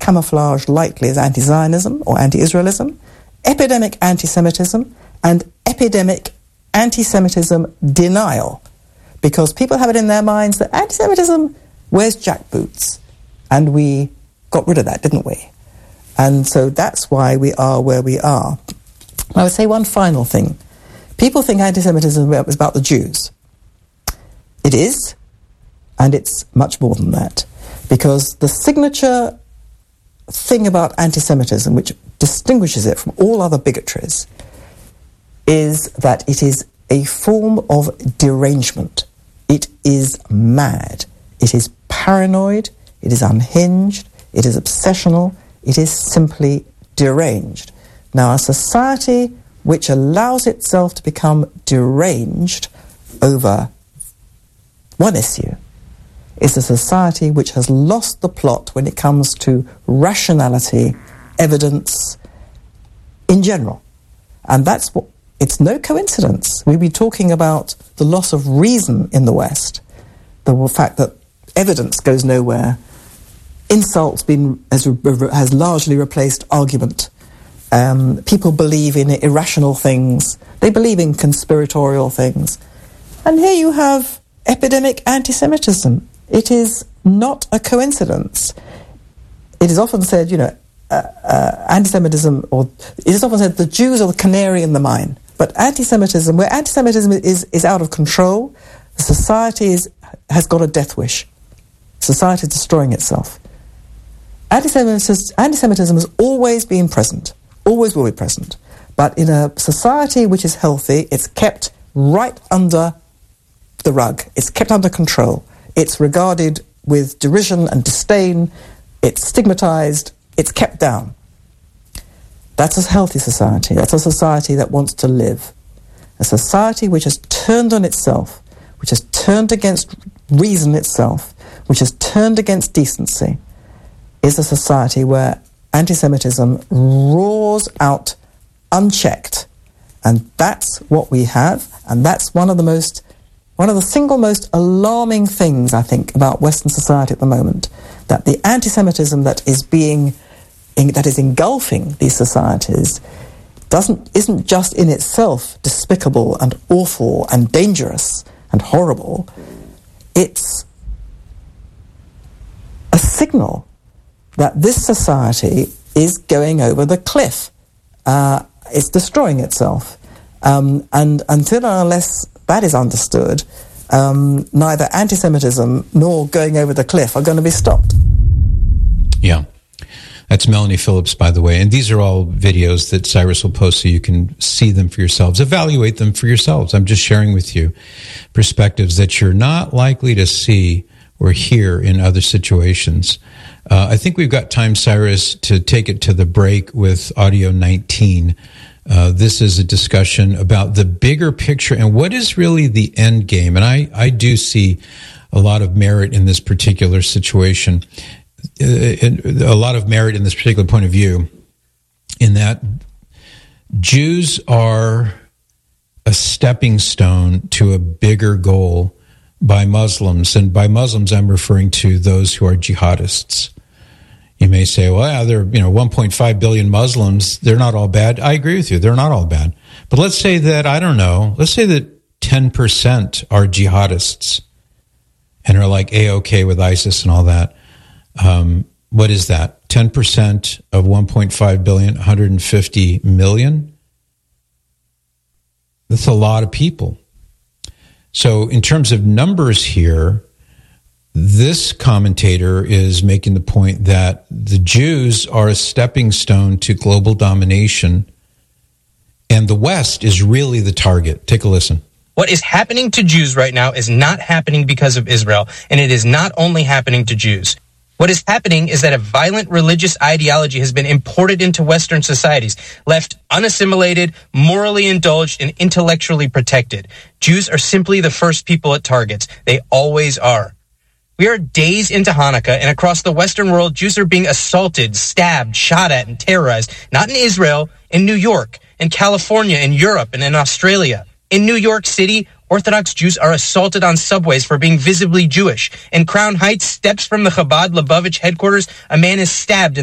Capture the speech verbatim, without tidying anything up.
camouflaged lightly as anti-Zionism or anti-Israelism, epidemic anti-Semitism, and epidemic anti-Semitism denial, because people have it in their minds that anti-Semitism wears jackboots, and we got rid of that, didn't we? And so that's why we are where we are. I would say one final thing. People think anti-Semitism is about the Jews. It is, and it's much more than that, because the signature thing about anti-Semitism, which distinguishes it from all other bigotries, is that it is a form of derangement. It is mad. It is paranoid. It is unhinged. It is obsessional. It is simply deranged. Now, a society which allows itself to become deranged over one issue is a society which has lost the plot when it comes to rationality, evidence, in general. And that's what, it's no coincidence. We've been talking about the loss of reason in the West, the fact that evidence goes nowhere, insult's been, has, has largely replaced argument. Um, people believe in irrational things. They believe in conspiratorial things. And here you have epidemic anti-Semitism. It is not a coincidence. It is often said, you know, uh, uh, anti-Semitism, or it is often said the Jews are the canary in the mine. But anti-Semitism, where anti-Semitism is, is out of control, the society is, has got a death wish. Society is destroying itself. Anti-Semitism, anti-Semitism has always been present, always will be present. But in a society which is healthy, it's kept right under the rug. It's kept under control. It's regarded with derision and disdain. It's stigmatized. It's kept down. That's a healthy society. That's a society that wants to live. A society which has turned on itself, which has turned against reason itself, which has turned against decency, is a society where anti-Semitism roars out unchecked. And that's what we have, and that's one of the most, one of the single most alarming things, I think, about Western society at the moment, that the anti-Semitism that is being, in, that is engulfing these societies doesn't, isn't just in itself despicable and awful and dangerous and horrible. It's a signal that this society is going over the cliff. Uh, it's destroying itself. Um, and until and unless that is understood, um, neither anti-Semitism nor going over the cliff are going to be stopped. Yeah. That's Melanie Phillips, by the way. And these are all videos that Cyrus will post so you can see them for yourselves, evaluate them for yourselves. I'm just sharing with you perspectives that you're not likely to see or hear in other situations. Uh, I think we've got time, Cyrus, to take it to the break with audio nineteen. Uh, this is a discussion about the bigger picture and what is really the end game. And I, I do see a lot of merit in this particular situation, uh, a lot of merit in this particular point of view, in that Jews are a stepping stone to a bigger goal by Muslims. And by Muslims, I'm referring to those who are jihadists. You may say, well, yeah, there are, you know, one point five billion Muslims. They're not all bad. I agree with you. They're not all bad. But let's say that, I don't know, let's say that ten percent are jihadists and are like A-OK with ISIS and all that. Um, what is that? ten percent of one point five billion, one hundred fifty million? That's a lot of people. So in terms of numbers here, this commentator is making the point that the Jews are a stepping stone to global domination, and the West is really the target. Take a listen. What is happening to Jews right now is not happening because of Israel, and it is not only happening to Jews. What is happening is that a violent religious ideology has been imported into Western societies, left unassimilated, morally indulged, and intellectually protected. Jews are simply the first people it targets. They always are. We are days into Hanukkah, and across the Western world, Jews are being assaulted, stabbed, shot at, and terrorized. Not in Israel, in New York, in California, in Europe, and in Australia. In New York City, Orthodox Jews are assaulted on subways for being visibly Jewish. In Crown Heights, steps from the Chabad Lubavitch headquarters, a man is stabbed in